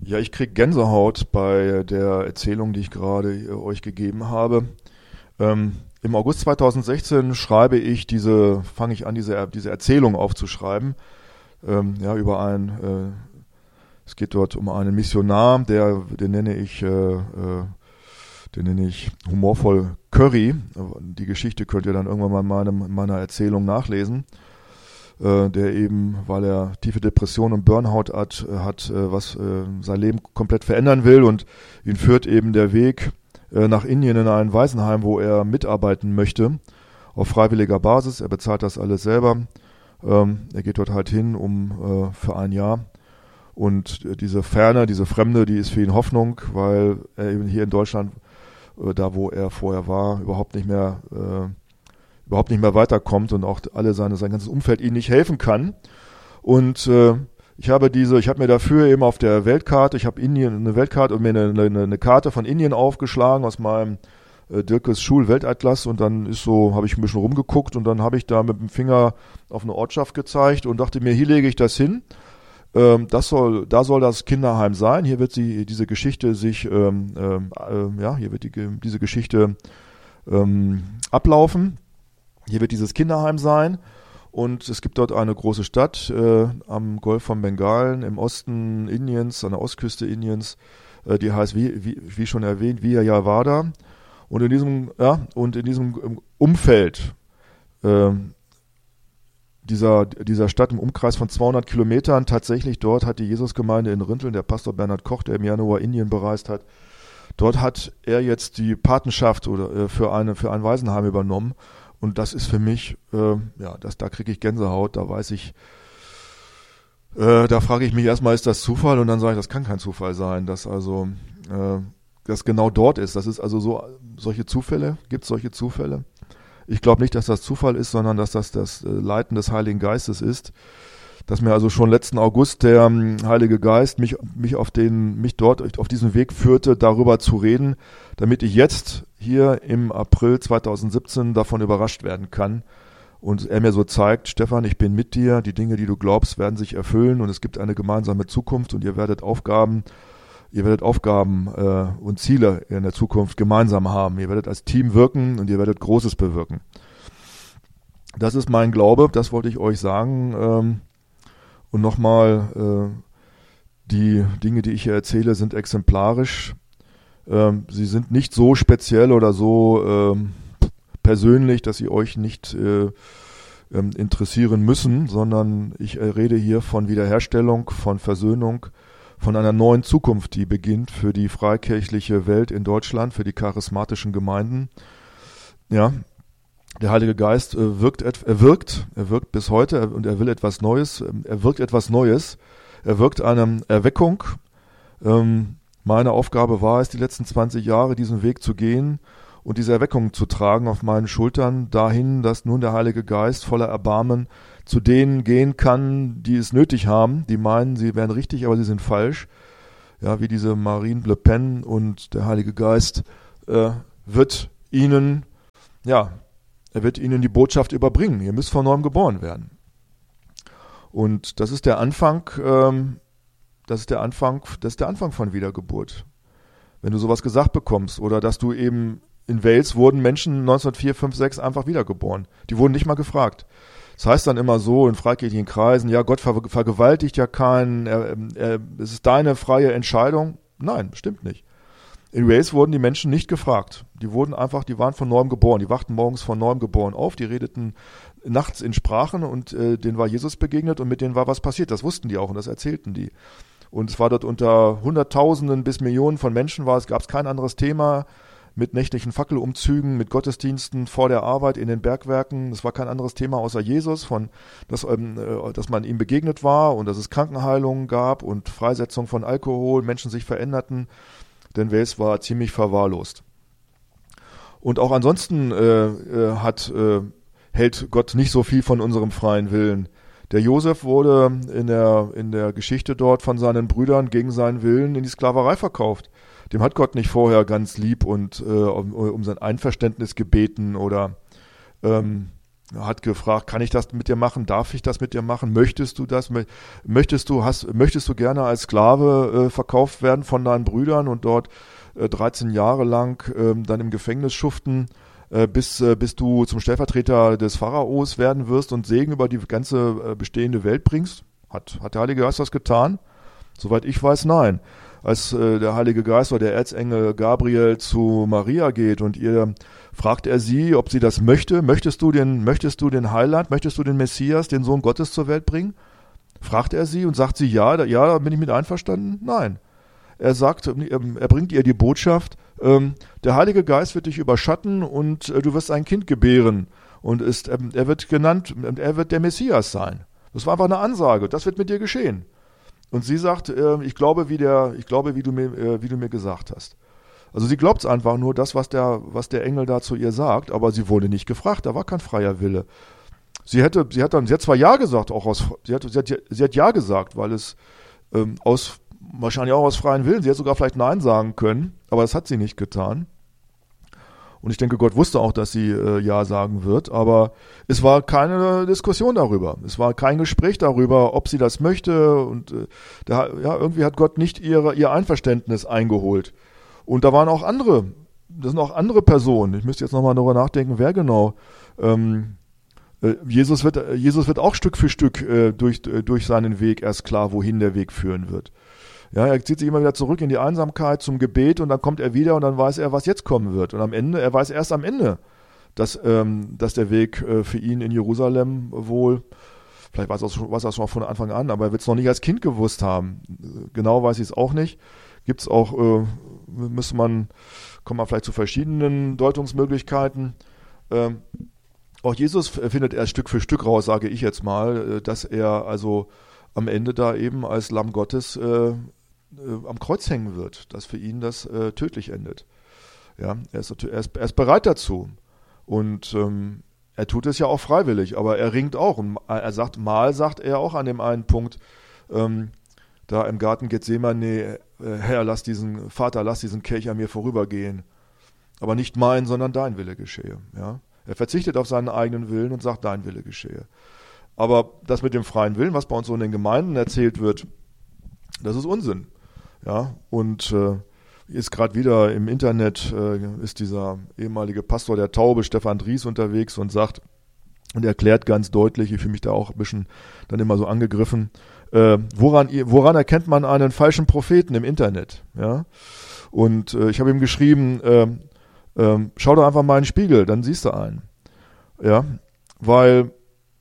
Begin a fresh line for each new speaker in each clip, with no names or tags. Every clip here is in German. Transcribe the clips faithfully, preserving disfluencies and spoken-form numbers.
Ja, ich krieg Gänsehaut bei der Erzählung, die ich gerade äh, euch gegeben habe. Ähm, Im August zweitausendsechzehn schreibe ich diese, fange ich an, diese, diese Erzählung aufzuschreiben. Ähm, ja, über ein, äh, es geht dort um einen Missionar, der, den nenne ich, äh, äh, den nenne ich humorvoll Curry. Die Geschichte könnt ihr dann irgendwann mal in, meinem, in meiner Erzählung nachlesen. Äh, der eben, weil er tiefe Depression und Burnout hat, äh, hat äh, was äh, sein Leben komplett verändern will, und ihn führt eben der Weg äh, nach Indien in ein Waisenheim, wo er mitarbeiten möchte, auf freiwilliger Basis. Er bezahlt das alles selber. Ähm, er geht dort halt hin, um äh, für ein Jahr. Und äh, diese Ferne, diese Fremde, die ist für ihn Hoffnung, weil er eben hier in Deutschland, äh, da wo er vorher war, überhaupt nicht mehr äh, überhaupt nicht mehr weiterkommt und auch alle seine, sein ganzes Umfeld ihnen nicht helfen kann. Und äh, ich habe diese, ich habe mir dafür eben auf der Weltkarte, ich habe Indien eine Weltkarte und mir eine, eine, eine Karte von Indien aufgeschlagen aus meinem äh, Dirkes Schul-Weltatlas, und dann ist so, habe ich ein bisschen rumgeguckt und dann habe ich da mit dem Finger auf eine Ortschaft gezeigt und dachte mir, hier lege ich das hin. Ähm, das soll, da soll das Kinderheim sein. Hier wird sie, diese Geschichte sich, ähm, ähm, äh, ja, hier wird die, diese Geschichte ähm, ablaufen. Hier wird dieses Kinderheim sein, und es gibt dort eine große Stadt äh, am Golf von Bengalen im Osten Indiens, an der Ostküste Indiens, äh, die heißt, wie, wie, wie schon erwähnt, Vijayawada. Und in diesem, ja, und in diesem Umfeld äh, dieser, dieser Stadt im Umkreis von zweihundert Kilometern, tatsächlich dort hat die Jesusgemeinde in Rinteln, der Pastor Bernhard Koch, der im Januar Indien bereist hat, dort hat er jetzt die Patenschaft oder äh, für eine für ein Waisenheim übernommen. Und das ist für mich, äh, ja, das, da kriege ich Gänsehaut, da weiß ich, äh, da frage ich mich erstmal, ist das Zufall? Und dann sage ich, das kann kein Zufall sein, dass also äh, das genau dort ist. Das ist also so, solche Zufälle, gibt es solche Zufälle? Ich glaube nicht, dass das Zufall ist, sondern dass das das äh, Leiten des Heiligen Geistes ist. Dass mir also schon letzten August der ähm, Heilige Geist mich, mich auf den, mich dort auf diesen Weg führte, darüber zu reden, damit ich jetzt hier im April zweitausendsiebzehn davon überrascht werden kann. Und er mir so zeigt, Stefan, ich bin mit dir, die Dinge, die du glaubst, werden sich erfüllen, und es gibt eine gemeinsame Zukunft, und ihr werdet Aufgaben, ihr werdet Aufgaben äh, und Ziele in der Zukunft gemeinsam haben. Ihr werdet als Team wirken und ihr werdet Großes bewirken. Das ist mein Glaube, das wollte ich euch sagen. Ähm, Und nochmal, äh, die Dinge, die ich hier erzähle, sind exemplarisch. Ähm, sie sind nicht so speziell oder so ähm, persönlich, dass sie euch nicht äh, ähm, interessieren müssen, sondern ich äh, rede hier von Wiederherstellung, von Versöhnung, von einer neuen Zukunft, die beginnt für die freikirchliche Welt in Deutschland, für die charismatischen Gemeinden. Ja. Der Heilige Geist äh, wirkt, er wirkt, er wirkt bis heute, und er will etwas Neues, er wirkt etwas Neues, er wirkt eine Erweckung. Ähm, meine Aufgabe war es, die letzten zwanzig Jahre diesen Weg zu gehen und diese Erweckung zu tragen auf meinen Schultern, dahin, dass nun der Heilige Geist voller Erbarmen zu denen gehen kann, die es nötig haben, die meinen, sie wären richtig, aber sie sind falsch. Ja, wie diese Marine Le Pen, und der Heilige Geist äh, wird ihnen, ja, Er wird ihnen die Botschaft überbringen. Ihr müsst von neuem geboren werden. Und das ist der Anfang, ähm, das ist der Anfang, das ist der Anfang von Wiedergeburt. Wenn du sowas gesagt bekommst, oder dass du eben, in Wales wurden Menschen neunzehnhundertvier, fünf, sechs einfach wiedergeboren. Die wurden nicht mal gefragt. Das heißt dann immer so in freikirchlichen Kreisen, ja, Gott ver- vergewaltigt ja keinen, er, er, es ist deine freie Entscheidung. Nein, stimmt nicht. In Wales wurden die Menschen nicht gefragt. Die wurden einfach, die waren von neuem geboren. Die wachten morgens von neuem geboren auf. Die redeten nachts in Sprachen, und äh, denen war Jesus begegnet, und mit denen war was passiert. Das wussten die auch, und das erzählten die. Und es war dort unter Hunderttausenden bis Millionen von Menschen, war es, gab es kein anderes Thema, mit nächtlichen Fackelumzügen, mit Gottesdiensten vor der Arbeit in den Bergwerken. Es war kein anderes Thema außer Jesus, von, dass, ähm, äh, dass man ihm begegnet war und dass es Krankenheilungen gab und Freisetzung von Alkohol, Menschen sich veränderten. Denn Wales war ziemlich verwahrlost. Und auch ansonsten äh, äh, hat, äh, hält Gott nicht so viel von unserem freien Willen. Der Josef wurde in der, in der Geschichte dort von seinen Brüdern gegen seinen Willen in die Sklaverei verkauft. Dem hat Gott nicht vorher ganz lieb und äh, um, um sein Einverständnis gebeten oder ähm, hat gefragt, kann ich das mit dir machen? Darf ich das mit dir machen? Möchtest du das? Möchtest du, hast, möchtest du gerne als Sklave äh, verkauft werden von deinen Brüdern und dort äh, dreizehn Jahre lang äh, dann im Gefängnis schuften, äh, bis, äh, bis du zum Stellvertreter des Pharaos werden wirst und Segen über die ganze äh, bestehende Welt bringst? Hat, hat der Heilige Geist das getan? Soweit ich weiß, nein. Als äh, der Heilige Geist oder der Erzengel Gabriel zu Maria geht und ihr fragt er sie, ob sie das möchte. Möchtest du den, möchtest du den Heiland, möchtest du den Messias, den Sohn Gottes zur Welt bringen? Fragt er sie und sagt sie ja, da, ja, da bin ich mit einverstanden? Nein. Er sagt, er bringt ihr die Botschaft, ähm, der Heilige Geist wird dich überschatten und äh, du wirst ein Kind gebären und ist, äh, er wird genannt, er wird der Messias sein. Das war einfach eine Ansage, das wird mit dir geschehen. Und sie sagt, äh, ich glaube, wie der, ich glaube, wie du mir, äh, wie du mir gesagt hast. Also sie glaubt einfach nur das, was der, was der Engel da zu ihr sagt, aber sie wurde nicht gefragt, da war kein freier Wille. Sie hätte, sie hat dann, sie hat zwar Ja gesagt, auch aus, sie hat, sie hat, sie hat Ja gesagt, weil es ähm, aus, wahrscheinlich auch aus freien Willen, sie hätte sogar vielleicht Nein sagen können, aber das hat sie nicht getan. Und ich denke, Gott wusste auch, dass sie äh, Ja sagen wird, aber es war keine Diskussion darüber. Es war kein Gespräch darüber, ob sie das möchte. Und äh, der, ja, irgendwie hat Gott nicht ihre, ihr Einverständnis eingeholt. Und da waren auch andere, das sind auch andere Personen. Ich müsste jetzt nochmal darüber nachdenken, wer genau. Ähm, äh, Jesus wird, Jesus wird auch Stück für Stück äh, durch, äh, durch seinen Weg erst klar, wohin der Weg führen wird. Ja, er zieht sich immer wieder zurück in die Einsamkeit zum Gebet und dann kommt er wieder und dann weiß er, was jetzt kommen wird. Und am Ende, er weiß erst am Ende, dass, ähm, dass der Weg äh, für ihn in Jerusalem wohl, vielleicht weiß er es schon von Anfang an, aber er wird es noch nicht als Kind gewusst haben. Genau weiß ich es auch nicht. Gibt es auch, äh, müsste man, kommt man vielleicht zu verschiedenen Deutungsmöglichkeiten. Ähm, auch Jesus findet erst Stück für Stück raus, sage ich jetzt mal, dass er also am Ende da eben als Lamm Gottes äh, Äh, am Kreuz hängen wird, dass für ihn das äh, tödlich endet. Ja, er ist, er, ist, er ist bereit dazu und ähm, er tut es ja auch freiwillig, aber er ringt auch und er sagt, mal sagt er auch an dem einen Punkt, ähm, da im Garten Gethsemane, äh, Herr, lass diesen, Vater, lass diesen Kelch an mir vorübergehen, aber nicht mein, sondern dein Wille geschehe. Ja? Er verzichtet auf seinen eigenen Willen und sagt, dein Wille geschehe. Aber das mit dem freien Willen, was bei uns so in den Gemeinden erzählt wird, das ist Unsinn. Ja, und äh, ist gerade wieder im Internet, äh, ist dieser ehemalige Pastor der Taube, Stefan Dries, unterwegs und sagt, und erklärt ganz deutlich, ich fühle mich da auch ein bisschen dann immer so angegriffen, äh, woran, woran erkennt man einen falschen Propheten im Internet? Ja, und äh, ich habe ihm geschrieben, äh, äh, schau doch einfach mal in den Spiegel, dann siehst du einen. Ja, weil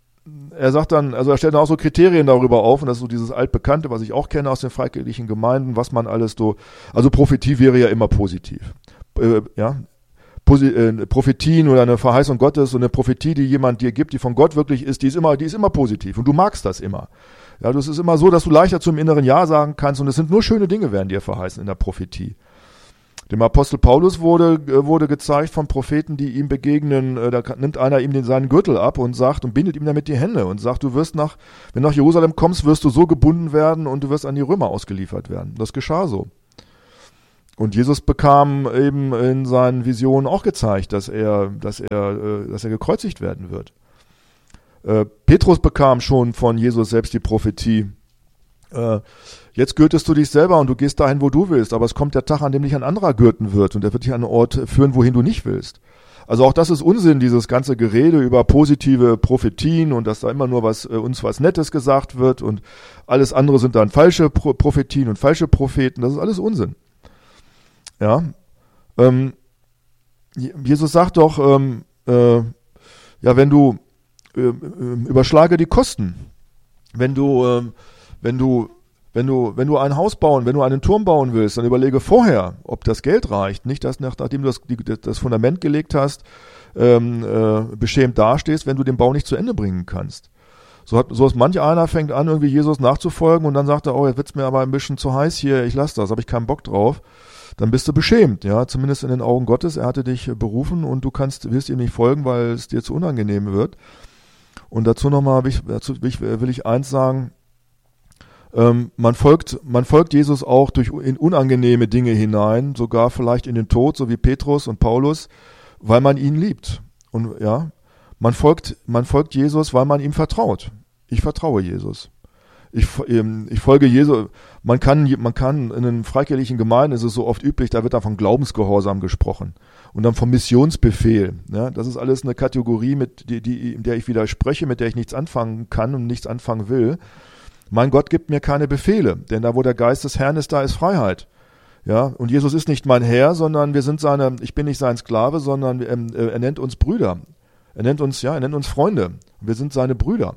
er sagt dann, also er stellt dann auch so Kriterien darüber auf, und das ist so dieses altbekannte, was ich auch kenne aus den freikirchlichen Gemeinden, was man alles so, also Prophetie wäre ja immer positiv. Äh, ja, Posi- äh, Prophetien oder eine Verheißung Gottes und eine Prophetie, die jemand dir gibt, die von Gott wirklich ist, die ist immer, die ist immer positiv und du magst das immer. Ja, das ist immer so, dass du leichter zum inneren Ja sagen kannst und es sind nur schöne Dinge, werden dir verheißen in der Prophetie. Dem Apostel Paulus wurde, wurde gezeigt von Propheten, die ihm begegnen, da nimmt einer ihm den, seinen Gürtel ab und sagt und bindet ihm damit die Hände und sagt, du wirst nach, wenn du nach Jerusalem kommst, wirst du so gebunden werden und du wirst an die Römer ausgeliefert werden. Das geschah so. Und Jesus bekam eben in seinen Visionen auch gezeigt, dass er, dass er, dass er gekreuzigt werden wird. Petrus bekam schon von Jesus selbst die Prophetie, jetzt gürtest du dich selber und du gehst dahin, wo du willst, aber es kommt der Tag, an dem dich ein anderer gürten wird und der wird dich an einen Ort führen, wohin du nicht willst. Also auch das ist Unsinn, dieses ganze Gerede über positive Prophetien und dass da immer nur was uns was Nettes gesagt wird und alles andere sind dann falsche Pro- Prophetien und falsche Propheten, das ist alles Unsinn. Ja, ähm, Jesus sagt doch, ähm, äh, ja, wenn du äh, äh, überschlage die Kosten, wenn du äh, Wenn du, wenn du, wenn du ein Haus bauen, wenn du einen Turm bauen willst, dann überlege vorher, ob das Geld reicht. Nicht, dass nach, nachdem du das, die, das Fundament gelegt hast, ähm, äh, beschämt dastehst, wenn du den Bau nicht zu Ende bringen kannst. So hat, so ist manch einer fängt an, irgendwie Jesus nachzufolgen und dann sagt er, oh, jetzt wird's mir aber ein bisschen zu heiß hier, ich lasse das, habe ich keinen Bock drauf. Dann bist du beschämt, ja, zumindest in den Augen Gottes. Er hatte dich berufen und du kannst, wirst ihm nicht folgen, weil es dir zu unangenehm wird. Und dazu nochmal, dazu will ich, will ich eins sagen. Ähm, man folgt, man folgt Jesus auch durch in unangenehme Dinge hinein, sogar vielleicht in den Tod, so wie Petrus und Paulus, weil man ihn liebt. Und ja, Man folgt, man folgt Jesus, weil man ihm vertraut. Ich vertraue Jesus. Ich, ähm, ich folge Jesus. Man kann, man kann in den freikirchlichen Gemeinden, ist es so oft üblich, da wird dann von Glaubensgehorsam gesprochen und dann vom Missionsbefehl. Ja, das ist alles eine Kategorie, mit die, die, in der ich widerspreche, mit der ich nichts anfangen kann und nichts anfangen will. Mein Gott gibt mir keine Befehle, denn da, wo der Geist des Herrn ist, da ist Freiheit. Ja, und Jesus ist nicht mein Herr, sondern wir sind seine, ich bin nicht sein Sklave, sondern ähm, er nennt uns Brüder. Er nennt uns, ja, er nennt uns Freunde. Wir sind seine Brüder.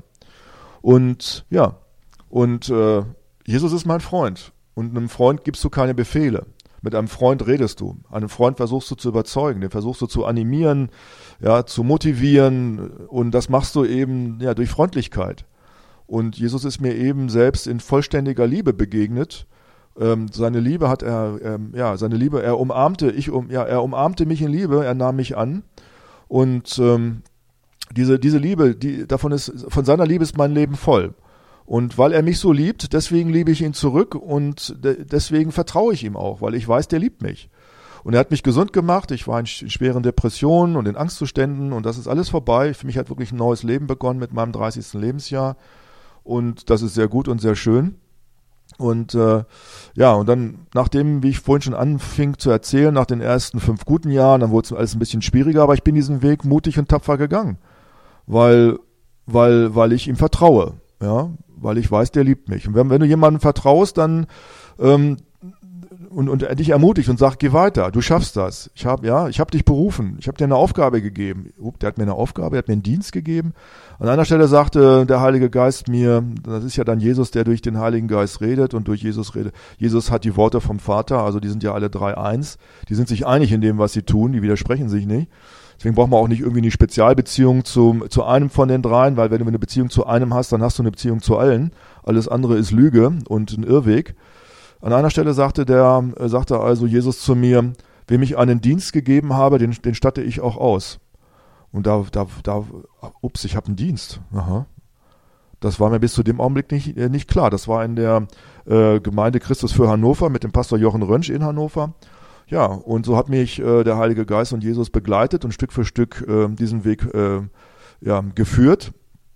Und ja, und äh, Jesus ist mein Freund. Und einem Freund gibst du keine Befehle. Mit einem Freund redest du. Einen Freund versuchst du zu überzeugen, den versuchst du zu animieren, ja, zu motivieren. Und das machst du eben ja durch Freundlichkeit. Und Jesus ist mir eben selbst in vollständiger Liebe begegnet. Ähm, seine Liebe hat er, ähm, ja, seine Liebe, er umarmte, ich um, ja, er umarmte mich in Liebe, er nahm mich an. Und ähm, diese, diese Liebe, die, davon ist, von seiner Liebe ist mein Leben voll. Und weil er mich so liebt, deswegen liebe ich ihn zurück und de- deswegen vertraue ich ihm auch, weil ich weiß, der liebt mich. Und er hat mich gesund gemacht, ich war in sch- schweren Depressionen und in Angstzuständen und das ist alles vorbei. Für mich hat wirklich ein neues Leben begonnen mit meinem dreißigsten Lebensjahr und das ist sehr gut und sehr schön. Und äh, ja, und dann, nachdem, wie ich vorhin schon anfing zu erzählen, nach den ersten fünf guten Jahren, dann wurde es alles ein bisschen schwieriger, aber ich bin diesen Weg mutig und tapfer gegangen, weil, weil, weil ich ihm vertraue, ja, weil ich weiß, der liebt mich. Und wenn, wenn du jemandem vertraust, dann ähm, und, und er dich ermutigt und sagt, geh weiter, du schaffst das. Ich habe ja, ich habe dich berufen, ich habe dir eine Aufgabe gegeben. Der hat mir eine Aufgabe, er hat mir einen Dienst gegeben. An einer Stelle sagte der Heilige Geist mir, das ist ja dann Jesus, der durch den Heiligen Geist redet und durch Jesus redet. Jesus hat die Worte vom Vater, also die sind ja alle drei eins. Die sind sich einig in dem, was sie tun, die widersprechen sich nicht. Deswegen braucht man auch nicht irgendwie eine Spezialbeziehung zu, zu einem von den dreien, weil wenn du eine Beziehung zu einem hast, dann hast du eine Beziehung zu allen. Alles andere ist Lüge und ein Irrweg. An einer Stelle sagte der, äh, sagte also Jesus zu mir, wem ich einen Dienst gegeben habe, den, den statte ich auch aus. Und da, da, da, ups, ich habe einen Dienst. Aha. Das war mir bis zu dem Augenblick nicht, äh, nicht klar. Das war in der äh, Gemeinde Christus für Hannover mit dem Pastor Jochen Rönsch in Hannover. Ja, und so hat mich äh, der Heilige Geist und Jesus begleitet und Stück für Stück äh, diesen Weg äh, ja, geführt.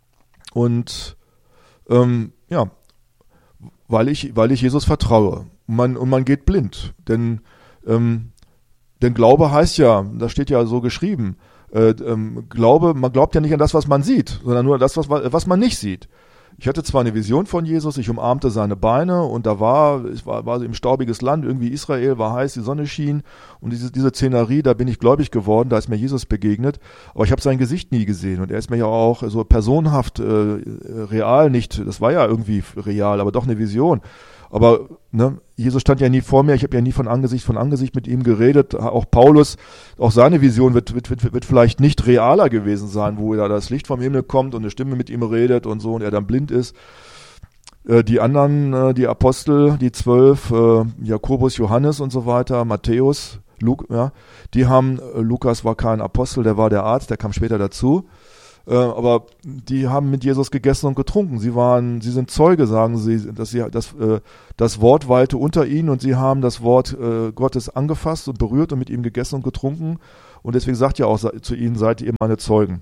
Und ähm, ja, weil ich, weil ich Jesus vertraue. Und man, und man geht blind. Denn, ähm, denn Glaube heißt ja, das steht ja so geschrieben, äh, ähm, Glaube, man glaubt ja nicht an das, was man sieht, sondern nur an das, was, was man nicht sieht. Ich hatte zwar eine Vision von Jesus, ich umarmte seine Beine und da war, es war, war im staubiges Land, irgendwie Israel, war heiß, die Sonne schien und diese, diese Szenerie, da bin ich gläubig geworden, da ist mir Jesus begegnet, aber ich habe sein Gesicht nie gesehen und er ist mir ja auch so personenhaft, äh, real nicht, das war ja irgendwie real, aber doch eine Vision. Aber ne, Jesus stand ja nie vor mir, ich habe ja nie von Angesicht von Angesicht mit ihm geredet. Auch Paulus, auch seine Vision wird, wird, wird, wird vielleicht nicht realer gewesen sein, wo da das Licht vom Himmel kommt und eine Stimme mit ihm redet und so und er dann blind ist. Äh, die anderen, äh, die Apostel, die zwölf, äh, Jakobus, Johannes und so weiter, Matthäus, Luk, ja, die haben, äh, Lukas war kein Apostel, der war der Arzt, der kam später dazu. Äh, aber die haben mit Jesus gegessen und getrunken. Sie waren, sie sind Zeuge, sagen sie, dass sie das, äh, das Wort weilte unter ihnen und sie haben das Wort äh, Gottes angefasst und berührt und mit ihm gegessen und getrunken. Und deswegen sagt ja auch zu ihnen, seid ihr meine Zeugen.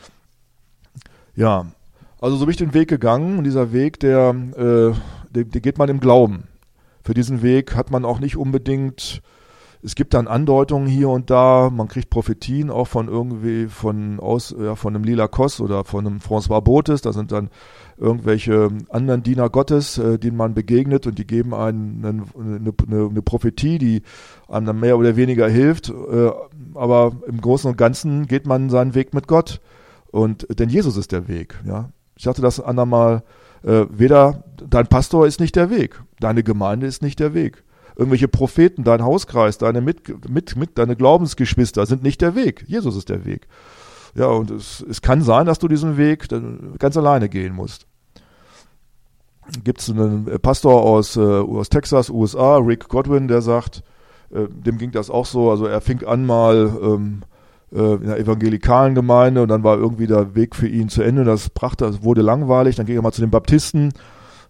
Ja, also so bin ich den Weg gegangen und dieser Weg, der, äh, der, der geht man im Glauben. Für diesen Weg hat man auch nicht unbedingt. Es gibt dann Andeutungen hier und da, man kriegt Prophetien auch von irgendwie von aus ja, von einem Lila Koss oder von einem François Botes, da sind dann irgendwelche anderen Diener Gottes, äh, denen man begegnet und die geben einen eine, eine, eine Prophetie, die einem dann mehr oder weniger hilft, äh, aber im Großen und Ganzen geht man seinen Weg mit Gott und denn Jesus ist der Weg, ja. Ich sagte das andermal, äh, weder dein Pastor ist nicht der Weg, deine Gemeinde ist nicht der Weg. Irgendwelche Propheten, dein Hauskreis, deine mit, mit, mit, deine Glaubensgeschwister sind nicht der Weg. Jesus ist der Weg. Ja, und es, es kann sein, dass du diesen Weg ganz alleine gehen musst. Gibt es einen Pastor aus, äh, aus Texas, U S A, Rick Godwin, der sagt, äh, dem ging das auch so, also er fing an mal ähm, äh, in der evangelikalen Gemeinde und dann war irgendwie der Weg für ihn zu Ende, das brachte, das wurde langweilig, dann ging er mal zu den Baptisten.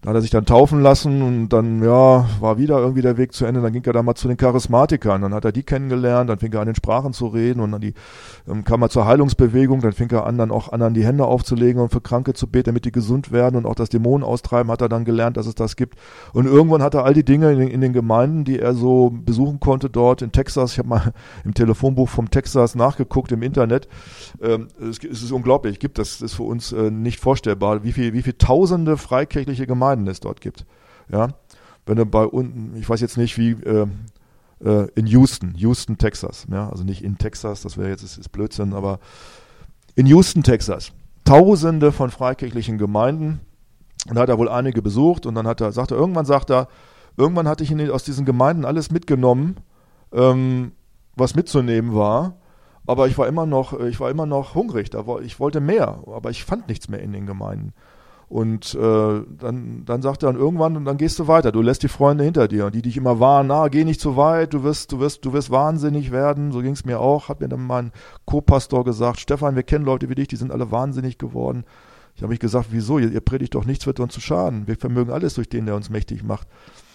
Da hat er sich dann taufen lassen und dann, ja, war wieder irgendwie der Weg zu Ende. Dann ging er da mal zu den Charismatikern. Dann hat er die kennengelernt, dann fing er an, in Sprachen zu reden und dann die, ähm, kam er zur Heilungsbewegung. Dann fing er an, dann auch anderen die Hände aufzulegen und für Kranke zu beten, damit die gesund werden und auch das Dämonen austreiben, hat er dann gelernt, dass es das gibt. Und irgendwann hat er all die Dinge in den, in den Gemeinden, die er so besuchen konnte dort in Texas. Ich habe mal im Telefonbuch vom Texas nachgeguckt im Internet. Ähm, es, es ist unglaublich, gibt das, ist für uns äh, nicht vorstellbar, wie viel, wie viel tausende freikirchliche Gemeinden es dort gibt. Ja, wenn du bei unten, ich weiß jetzt nicht wie äh, äh, in Houston, Houston, Texas, ja, also nicht in Texas, das wäre jetzt ist, ist Blödsinn, aber in Houston, Texas, tausende von freikirchlichen Gemeinden und da hat er wohl einige besucht und dann hat er, sagt er, irgendwann sagt er, irgendwann hatte ich in den, aus diesen Gemeinden alles mitgenommen, ähm, was mitzunehmen war, aber ich war immer noch, ich war immer noch hungrig, da war, ich wollte mehr, aber ich fand nichts mehr in den Gemeinden. Und äh, dann, dann sagt er dann irgendwann, und dann gehst du weiter, du lässt die Freunde hinter dir und die dich immer warnen, na, geh nicht zu weit, du wirst, du wirst, du wirst wahnsinnig werden, so ging es mir auch, hat mir dann mein Co-Pastor gesagt, Stefan, wir kennen Leute wie dich, die sind alle wahnsinnig geworden. Ich habe mich gesagt, wieso, ihr, ihr predigt doch, nichts wird uns zu schaden, wir vermögen alles durch den, der uns mächtig macht.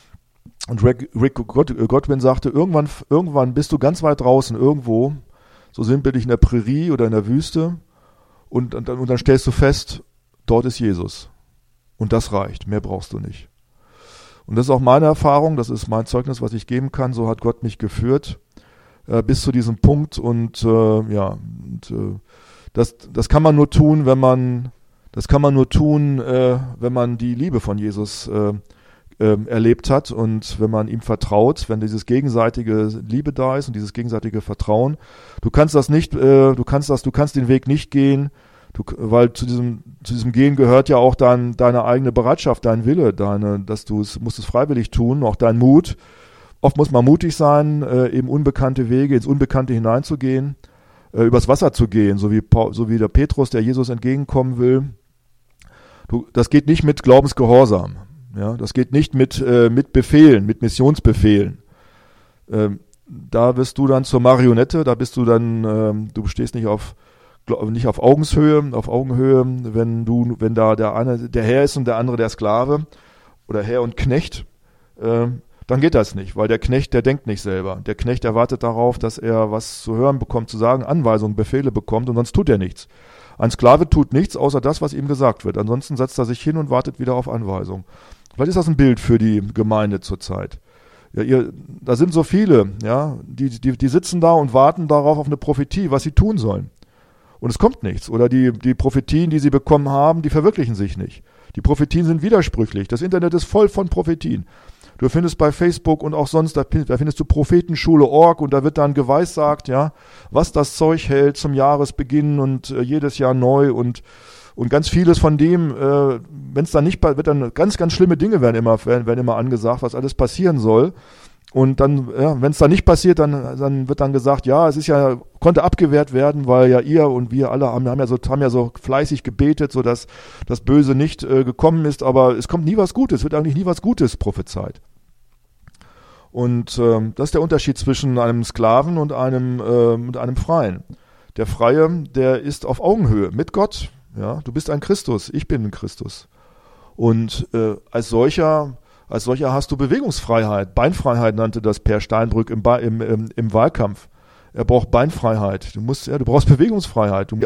Und Rick, Rick Godwin sagte, irgendwann, irgendwann bist du ganz weit draußen, irgendwo, so sinnbildlich in der Prärie oder in der Wüste und, und, und dann stellst du fest, dort ist Jesus. Und das reicht. Mehr brauchst du nicht. Und das ist auch meine Erfahrung. Das ist mein Zeugnis, was ich geben kann. So hat Gott mich geführt äh, bis zu diesem Punkt. Und äh, ja, und, äh, das, das kann man nur tun, wenn man, das kann man nur tun, äh, wenn man die Liebe von Jesus äh, äh, erlebt hat und wenn man ihm vertraut, wenn dieses gegenseitige Liebe da ist und dieses gegenseitige Vertrauen. Du kannst das nicht, äh, du kannst das, du kannst den Weg nicht gehen. Du, weil zu diesem, zu diesem Gehen gehört ja auch dein, deine eigene Bereitschaft, dein Wille, deine, dass du es, musst es freiwillig tun, auch dein Mut. Oft muss man mutig sein, äh, eben unbekannte Wege, ins Unbekannte hineinzugehen, äh, übers Wasser zu gehen, so wie, Paul, so wie der Petrus, der Jesus entgegenkommen will. Du, das geht nicht mit Glaubensgehorsam, ja, das geht nicht mit, äh, mit Befehlen, mit Missionsbefehlen. Ähm, da wirst du dann zur Marionette, da bist du dann, ähm, du stehst nicht auf nicht auf Augenshöhe, auf Augenhöhe, wenn du, wenn da der eine der Herr ist und der andere der Sklave oder Herr und Knecht, äh, dann geht das nicht, weil der Knecht, der denkt nicht selber. Der Knecht erwartet darauf, dass er was zu hören bekommt, zu sagen, Anweisungen, Befehle bekommt und sonst tut er nichts. Ein Sklave tut nichts, außer das, was ihm gesagt wird. Ansonsten setzt er sich hin und wartet wieder auf Anweisung. Vielleicht ist das ein Bild für die Gemeinde zurzeit. Ja, ihr, da sind so viele, ja, die, die, die sitzen da und warten darauf auf eine Prophetie, was sie tun sollen. Und es kommt nichts. Oder die, die Prophetien, die sie bekommen haben, die verwirklichen sich nicht. Die Prophetien sind widersprüchlich. Das Internet ist voll von Prophetien. Du findest bei Facebook und auch sonst, da, da findest du Prophetenschule Punkt org und da wird dann geweissagt, ja, was das Zeug hält zum Jahresbeginn und äh, jedes Jahr neu und und ganz vieles von dem, äh, wenn es dann nicht, wird dann ganz, ganz schlimme Dinge werden immer, werden, werden immer angesagt, was alles passieren soll. Und dann, ja, wenn es dann nicht passiert, dann, dann wird dann gesagt, ja, es ist ja, konnte abgewehrt werden, weil ja ihr und wir alle haben, haben ja so, haben ja so fleißig gebetet, so dass das Böse nicht äh, gekommen ist, aber es kommt nie was Gutes, wird eigentlich nie was Gutes prophezeit. Und ähm, das ist der Unterschied zwischen einem Sklaven und einem, äh, und einem Freien. Der Freie, der ist auf Augenhöhe mit Gott, ja, du bist ein Christus, ich bin ein Christus. Und äh, als solcher Als solcher hast du Bewegungsfreiheit. Beinfreiheit nannte das Per Steinbrück im, im, im, im Wahlkampf. Er braucht Beinfreiheit. Du musst, ja, du brauchst Bewegungsfreiheit. Du